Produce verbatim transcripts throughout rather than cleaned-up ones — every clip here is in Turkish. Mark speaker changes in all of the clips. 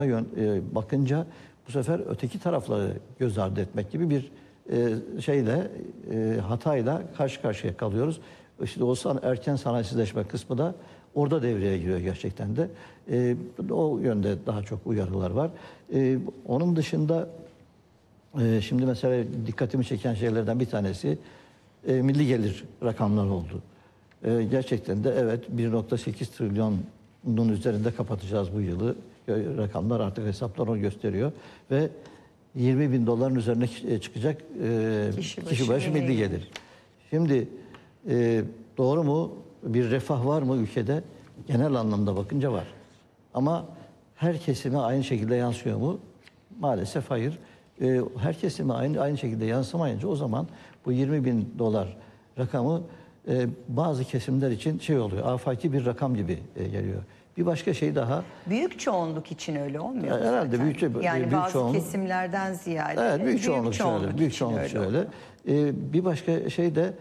Speaker 1: yön, e, bakınca bu sefer öteki tarafları göz ardı etmek gibi bir e, şeyle e, hatayla karşı karşıya kalıyoruz. İşte o san, erken sanayisizleşme kısmı da orada devreye giriyor gerçekten de. E, o yönde daha çok uyarılar var. E, onun dışında e, şimdi mesela dikkatimi çeken şeylerden bir tanesi e, milli gelir rakamları oldu. E, gerçekten de evet bir nokta sekiz trilyonun üzerinde kapatacağız bu yılı. Rakamlar artık hesaplar onu gösteriyor ve yirmi bin doların üzerine çıkacak e, kişi başı, kişi başı milli gelir. Şimdi e, doğru mu? Bir refah var mı ülkede? Genel anlamda bakınca var. Ama her kesime aynı şekilde yansıyor mu? Maalesef hayır. E, her kesime aynı aynı şekilde yansımayınca o zaman bu yirmi bin dolar rakamı e, bazı kesimler için şey oluyor. Afaki bir rakam gibi e, geliyor. Bir başka şey daha.
Speaker 2: Büyük çoğunluk için öyle olmuyor mu
Speaker 1: herhalde
Speaker 2: zaten?
Speaker 1: büyük,
Speaker 2: yani
Speaker 1: büyük
Speaker 2: bazı
Speaker 1: çoğunluk,
Speaker 2: kesimlerden ziyade.
Speaker 1: Evet, büyük, büyük çoğunluk,
Speaker 2: çoğunluk
Speaker 1: şöyle. Büyük çoğunluk şöyle. Ee, bir başka şey de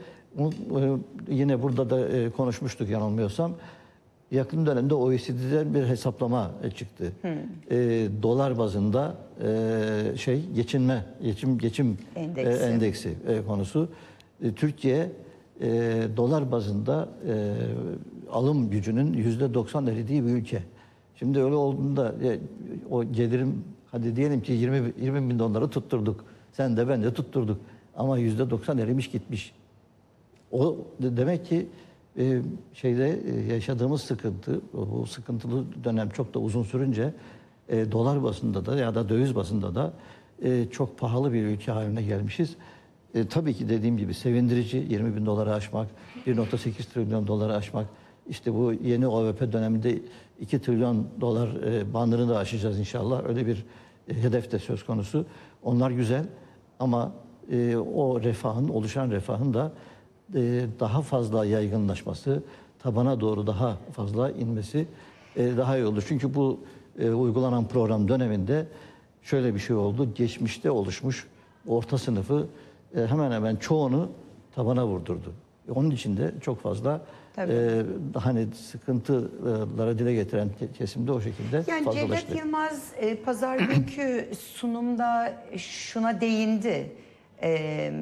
Speaker 1: yine burada da e, konuşmuştuk yanılmıyorsam. Yakın dönemde O E C D'den bir hesaplama çıktı. Hmm. E, dolar bazında e, şey geçinme, geçim geçim endeksi, e, endeksi e, konusu. E, Türkiye e, dolar bazında e, alım gücünün yüzde doksan eridiği bir ülke. Şimdi öyle olduğunda e, o gelirim hadi diyelim ki yirmi, yirmi bin doları tutturduk. Sen de ben de tutturduk. Ama yüzde doksan erimiş gitmiş. O demek ki e, şeyde e, yaşadığımız sıkıntı, o sıkıntılı dönem çok da uzun sürünce e, dolar basında da ya da döviz basında da e, çok pahalı bir ülke haline gelmişiz. E, tabii ki dediğim gibi sevindirici yirmi bin doları aşmak, bir nokta sekiz trilyon doları aşmak. İşte bu yeni O V P döneminde iki trilyon dolar e, bandını da aşacağız inşallah. Öyle bir e, hedef de söz konusu. Onlar güzel ama e, o refahın, oluşan refahın da e, daha fazla yaygınlaşması, tabana doğru daha fazla inmesi e, daha iyi olur. Çünkü bu e, uygulanan program döneminde şöyle bir şey oldu. Geçmişte oluşmuş orta sınıfı e, hemen hemen çoğunu tabana vurdurdu. Onun için de çok fazla e, hani sıkıntılara dile getiren kesimde o şekilde
Speaker 2: yani
Speaker 1: fazlalaştı.
Speaker 2: Cevdet Yılmaz e, pazar günkü sunumda şuna değindi. E,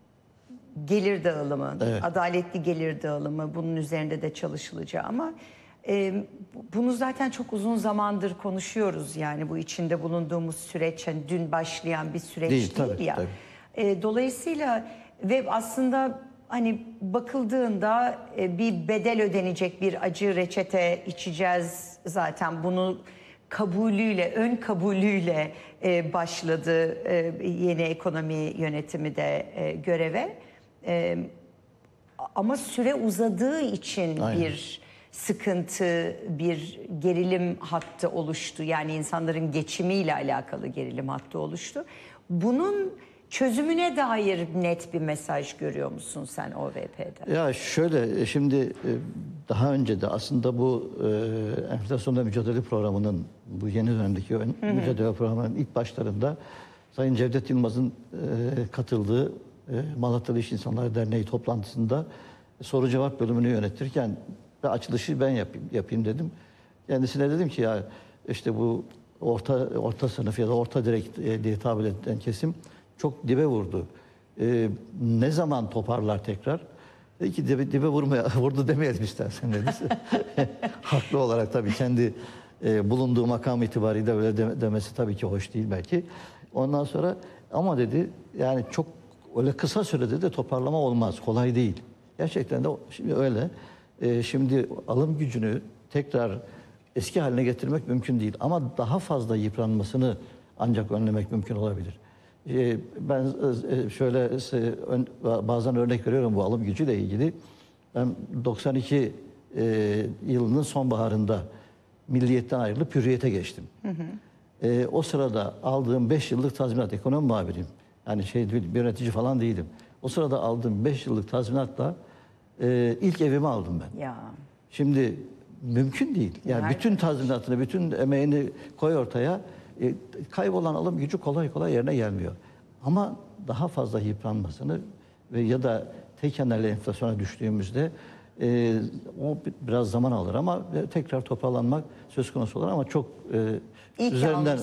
Speaker 2: gelir dağılımı, evet. Adaletli gelir dağılımı, bunun üzerinde de çalışılacağı ama e, bunu zaten çok uzun zamandır konuşuyoruz. Yani bu içinde bulunduğumuz süreç, hani dün başlayan bir süreç değil, değil tabii, ya. Tabii. E, dolayısıyla ve aslında hani bakıldığında e, bir bedel ödenecek, bir acı reçete içeceğiz zaten, bunu kabulüyle, ön kabulüyle e, başladı e, yeni ekonomi yönetimi de e, göreve. E, ama süre uzadığı için aynen. bir sıkıntı, bir gerilim hattı oluştu. Yani insanların geçimiyle alakalı gerilim hattı oluştu. Bunun çözümüne dair net bir mesaj görüyor musun sen O V P'de?
Speaker 1: Ya şöyle, şimdi daha önce de aslında bu e, enflasyonla mücadele programının, bu yeni dönemdeki hı hı. mücadele programının ilk başlarında Sayın Cevdet Yılmaz'ın e, katıldığı e, Malatyalı İş İnsanları Derneği toplantısında soru cevap bölümünü yönetirken ve açılışı ben yapayım, yapayım dedim. Kendisine dedim ki ya işte bu orta orta sınıf ya da orta direkt e, diye tabir edilen kesim çok dibe vurdu. Ee, ne zaman toparlar tekrar? Dedi ki dibe, dibe vurmaya, vurdu demeyelim istersen dedi. Haklı olarak tabii kendi e, bulunduğu makam itibariyle öyle de, demesi tabii ki hoş değil belki. Ondan sonra ama dedi yani çok öyle kısa sürede de toparlama olmaz. Kolay değil. Gerçekten de şimdi öyle. E, şimdi alım gücünü tekrar eski haline getirmek mümkün değil. Ama daha fazla yıpranmasını ancak önlemek mümkün olabilir. Ben şöyle bazen örnek veriyorum bu alım gücüyle ilgili. Ben doksan iki yılının sonbaharında Milliyet'ten ayrılıp Hürriyet'e geçtim. Hı hı. O sırada aldığım beş yıllık tazminat, ekonomi muhabiriyim. Yani şey bir yönetici falan değilim. O sırada aldığım beş yıllık tazminatla ilk evimi aldım ben. Ya. Şimdi mümkün değil. Yani Hayır. bütün tazminatını, bütün emeğini koy ortaya. E, kaybolan alım gücü kolay kolay yerine gelmiyor. Ama daha fazla yıpranmasını ve ya da tek haneli enflasyona düştüğümüzde E, o biraz zaman alır ama tekrar toparlanmak söz konusu olur ama çok e,
Speaker 2: İyi ki
Speaker 1: üzerinden
Speaker 2: almışsınız.